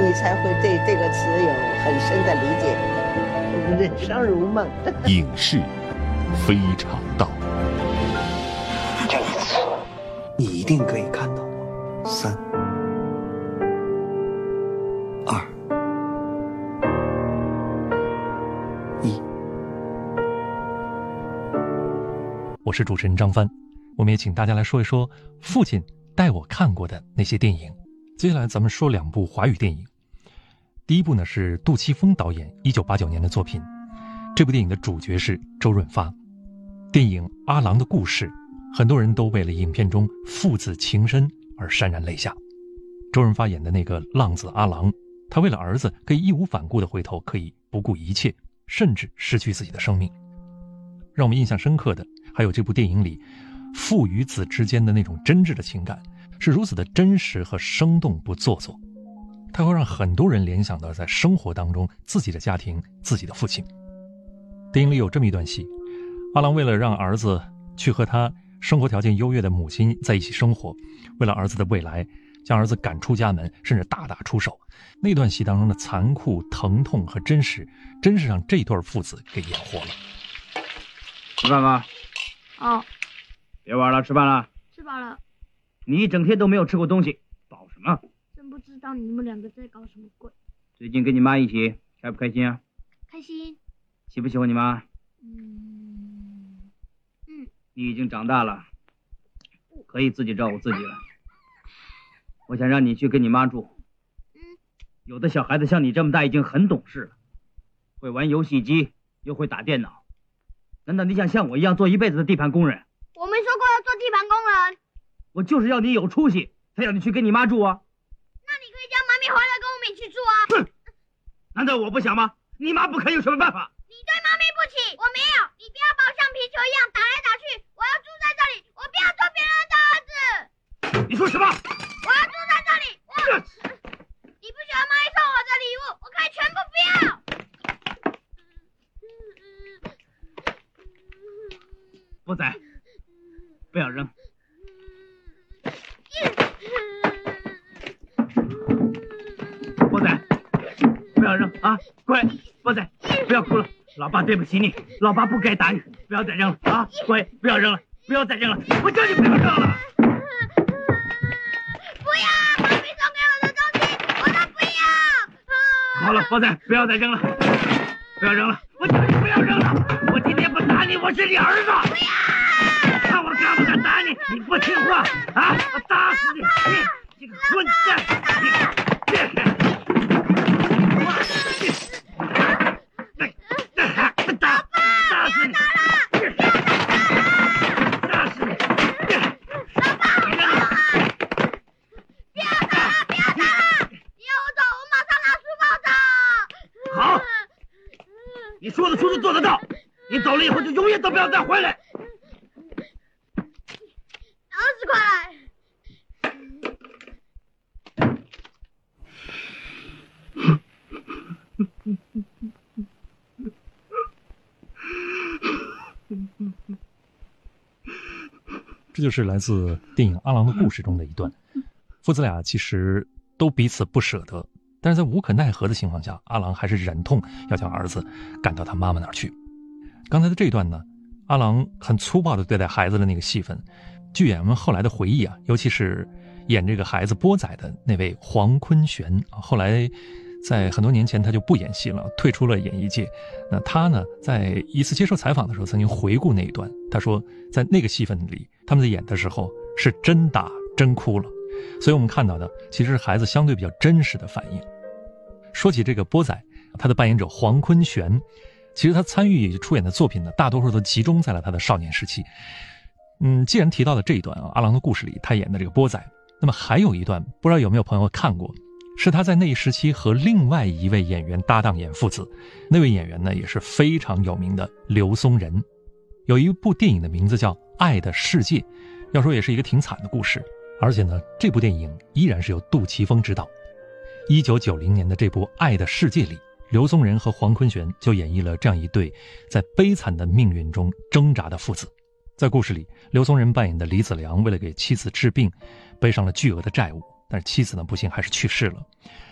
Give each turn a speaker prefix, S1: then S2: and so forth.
S1: 你才会对这个词有很深的理解。人生如梦。
S2: 影视非常道。
S3: 这一次，你一定可以看到我。3、2、1。
S4: 我是主持人张帆，我们也请大家来说一说父亲带我看过的那些电影。接下来咱们说2部华语电影。第一部呢是杜琪峰导演1989年的作品，这部电影的主角是周润发。电影《阿郎的故事》，很多人都为了影片中父子情深而潸然泪下。周润发演的那个浪子阿郎，他为了儿子可以义无反顾地回头，可以不顾一切，甚至失去自己的生命。让我们印象深刻的还有这部电影里父与子之间的那种真挚的情感，是如此的真实和生动不做作，它会让很多人联想到在生活当中自己的家庭，自己的父亲。电影里有这么一段戏，阿郎为了让儿子去和他生活条件优越的母亲在一起生活，为了儿子的未来，将儿子赶出家门，甚至大打出手。那段戏当中的残酷、疼痛和真实，真是让这对父子给演活了。
S5: 吃饭吧。
S6: 哦。
S5: 别玩了，吃饭了。
S6: 吃饱了。
S5: 你一整天都没有吃过东西，饱什么？
S6: 真不知道你们2个在搞什么鬼。
S5: 最近跟你妈一起，开不开心啊？
S6: 开心。
S5: 喜不喜欢你妈？你已经长大了，可以自己照顾自己了。我想让你去跟你妈住。有的小孩子像你这么大已经很懂事了，会玩游戏机，又会打电脑。难道你想像我一样做一辈子的地盘工人？
S6: 我没说过要做地盘工人。
S5: 我就是要你有出息，才要你去跟你妈住啊。
S6: 那你可以叫妈咪回来跟我们一起住啊。
S5: 哼，难道我不想吗？你妈不肯有什么办法？
S6: 你对妈咪不起，我没有。你不要把我像皮球一样打来打去，我要住在这里，我不要做别人的儿子。
S5: 你说什么？
S6: 我要住在这里。你不喜欢妈咪送我的礼物，我可以全部不要。
S5: 波仔，不要扔。波仔，不要扔啊！乖，波仔，不要哭了。老爸对不起你，老爸不该打你，不要再扔了啊！乖，不要扔了，不要再扔了，我叫你不要扔了。
S6: 不要，妈咪送给我的东西，我都不要。
S5: 好了，波仔，不要再扔了，不要扔了，我叫你不要扔了。我今天不打你，我是你儿子。
S6: 不要！
S5: 看我敢不敢打你？你不听话啊！我打死你！你这个混蛋！你别开！打死你！打死你！
S6: 不要打了！不要打了！你要我走，我马上拿书包走。
S5: 好，你说得出就做得到。你走了以后就永远都不要再回来。
S6: 20块来。
S4: 这就是来自电影《阿郎的故事》中的一段。父子俩其实都彼此不舍得，但是在无可奈何的情况下，阿郎还是忍痛要将儿子赶到他妈妈那儿去。刚才的这一段呢，阿郎很粗暴地对待孩子的那个戏份，据演员们后来的回忆啊，尤其是演这个孩子波仔的那位黄坤玄，后来在很多年前他就不演戏了，退出了演艺界。那他呢，在一次接受采访的时候曾经回顾那一段，他说在那个戏份里他们在演的时候是真打真哭了，所以我们看到的其实是孩子相对比较真实的反应。说起这个波仔，他的扮演者黄坤玄，其实他参与出演的作品呢，大多数都集中在了他的少年时期。既然提到了这一段啊，阿郎的故事里他演的这个波仔，那么还有一段不知道有没有朋友看过，是他在那一时期和另外一位演员搭档演父子。那位演员呢也是非常有名的刘松仁。有一部电影的名字叫《爱的世界》，要说也是一个挺惨的故事，而且呢这部电影依然是由杜琪峰执导。1990年的这部《爱的世界》里，刘松仁和黄坤玄就演绎了这样一对在悲惨的命运中挣扎的父子。在故事里，刘松仁扮演的李子良为了给妻子治病，背上了巨额的债务，但是妻子呢不幸还是去世了。